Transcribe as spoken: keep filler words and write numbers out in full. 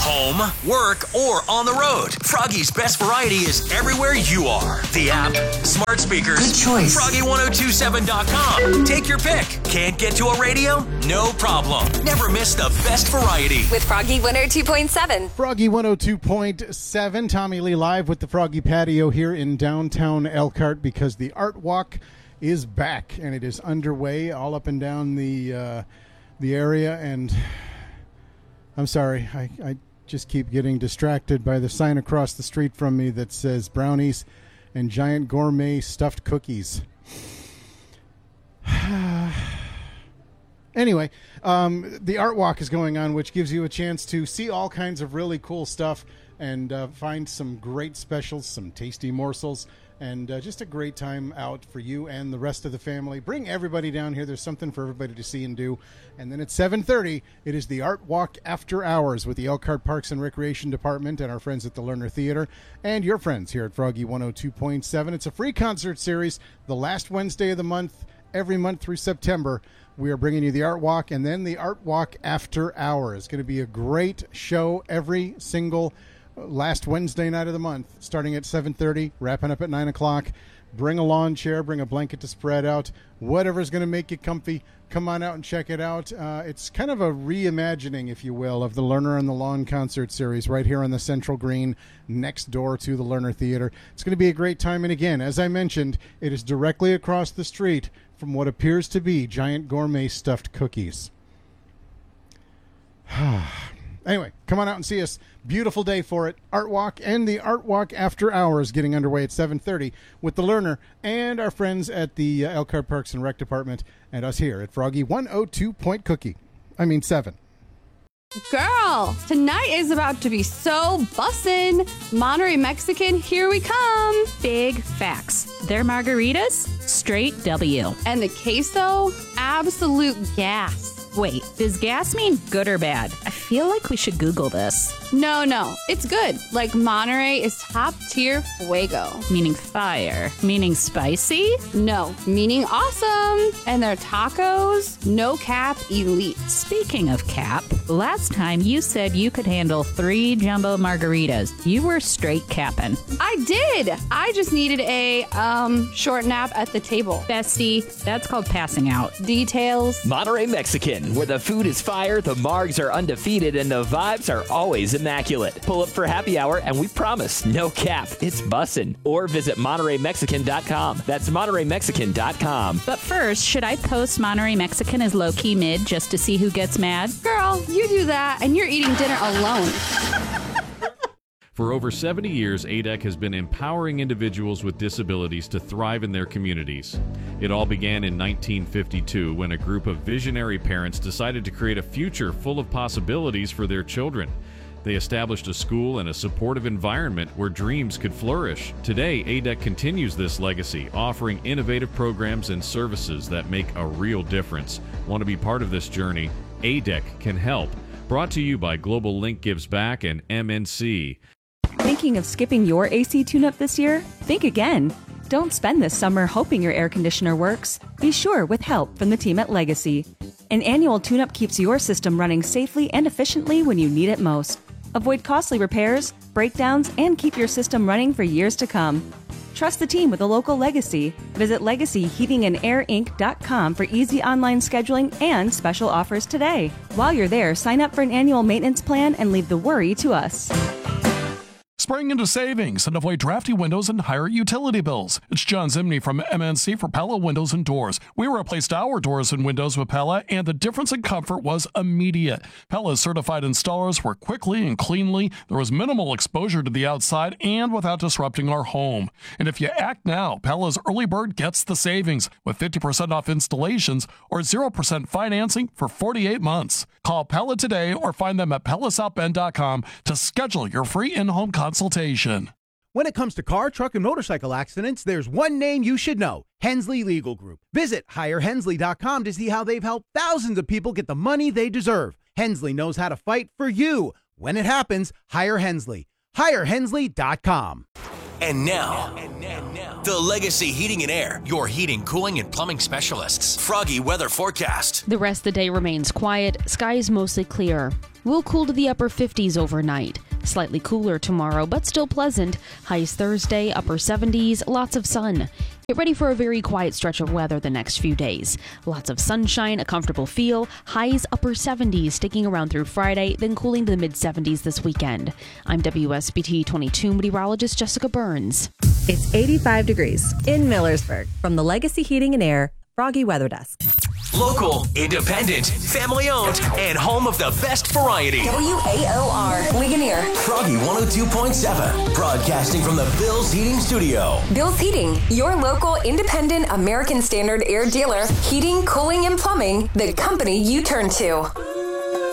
Home, work, or on the road. Froggy's best variety is everywhere you are. The app, smart speakers, good choice. Froggy ten twenty-seven dot com. Take your pick. Can't get to a radio? No problem. Never miss the best variety. With Froggy one oh two point seven. Froggy one oh two point seven. Tommy Lee live with the Froggy Patio here in downtown Elkhart because the Art Walk is back and it is underway all up and down the uh, the area. And I'm sorry, I, I just keep getting distracted by the sign across the street from me that says brownies and giant gourmet stuffed cookies. Anyway, um, the Art Walk is going on, which gives you a chance to see all kinds of really cool stuff and uh, find some great specials, some tasty morsels, and uh, just a great time out for you and the rest of the family. Bring everybody down here. There's something for everybody to see and do. And then at seven thirty, it is the Art Walk After Hours with the Elkhart Parks and Recreation Department and our friends at the Lerner Theater and your friends here at Froggy one oh two point seven. It's a free concert series, the last Wednesday of the month, every month through September. We are bringing you the Art Walk and then the Art Walk After Hours. It's going to be a great show every single last Wednesday night of the month, starting at seven thirty, wrapping up at nine o'clock. Bring a lawn chair, bring a blanket to spread out, whatever's going to make you comfy. Come on out and check it out. Uh, it's kind of a reimagining, if you will, of the Lerner and the Lawn concert series right here on the Central Green next door to the Lerner Theater. It's going to be a great time. And again, as I mentioned, it is directly across the street from what appears to be giant gourmet stuffed cookies. Anyway, come on out and see us. Beautiful day for it. Art Walk and the Art Walk After Hours getting underway at seven thirty with the Lerner and our friends at the uh, Elkhart Parks and Rec Department and us here at Froggy one oh two point cookie. I mean seven. Girl, tonight is about to be so bussin'. Monterey Mexican, here we come. Big facts. Their margaritas, straight W. And the queso, absolute gas. Wait, does gas mean good or bad? I feel like we should Google this. No, no, it's good. Like Monterey is top tier fuego. Meaning fire. Meaning spicy? No, meaning awesome. And their tacos, no cap elite. Speaking of cap, last time you said you could handle three jumbo margaritas. You were straight capping. I did. I just needed a um short nap at the table. Bestie, that's called passing out. Details. Monterey Mexican, where the food is fire, the margs are undefeated, and the vibes are always immaculate. Pull up for happy hour, and we promise, no cap, it's bussin'. Or visit Monterey Mexican dot com. That's Monterey Mexican dot com. But first, should I post Monterey Mexican as low-key mid just to see who gets mad? Girl, you do that, and you're eating dinner alone. For over seventy years, A D E C has been empowering individuals with disabilities to thrive in their communities. It all began in nineteen fifty-two when a group of visionary parents decided to create a future full of possibilities for their children. They established a school and a supportive environment where dreams could flourish. Today, A D E C continues this legacy, offering innovative programs and services that make a real difference. Want to be part of this journey? A D E C can help. Brought to you by Global Link Gives Back and M N C. Thinking of skipping your A C tune-up this year? Think again. Don't spend this summer hoping your air conditioner works. Be sure with help from the team at Legacy. An annual tune-up keeps your system running safely and efficiently when you need it most. Avoid costly repairs, breakdowns, and keep your system running for years to come. Trust the team with a local Legacy. Visit legacy heating and air inc dot com for easy online scheduling and special offers today. While you're there, sign up for an annual maintenance plan and leave the worry to us. Spring into savings and avoid drafty windows and higher utility bills. It's John Zimney from M N C for Pella Windows and Doors. We replaced our doors and windows with Pella, and the difference in comfort was immediate. Pella's certified installers work quickly and cleanly. There was minimal exposure to the outside and without disrupting our home. And if you act now, Pella's early bird gets the savings with fifty percent off installations or zero percent financing for forty-eight months. Call Pella today or find them at pella south bend dot com to schedule your free in-home consultation. When it comes to car, truck, and motorcycle accidents, there's one name you should know: Hensley Legal Group. Visit hire hensley dot com to see how they've helped thousands of people get the money they deserve. Hensley knows how to fight for you. When it happens, hire Hensley. hire hensley dot com. And now, and now, the Legacy Heating and Air, your heating, cooling, and plumbing specialists. Froggy weather forecast. The rest of the day remains quiet. Skies mostly clear. We'll cool to the upper fifties overnight. Slightly cooler tomorrow, but still pleasant. Highs Thursday, upper seventies, lots of sun. Get ready for a very quiet stretch of weather the next few days. Lots of sunshine, a comfortable feel. Highs upper seventies, sticking around through Friday, then cooling to the mid seventies this weekend. I'm W S B T twenty-two meteorologist Jessica Burns. It's eighty-five degrees in Millersburg. From the Legacy Heating and Air Froggy Weather Desk. Local, independent, family-owned, and home of the best variety. W A O R, Ligonier. Froggy one oh two point seven, broadcasting from the Bill's Heating Studio. Bill's Heating, your local independent American Standard air dealer. Heating, cooling, and plumbing, the company you turn to.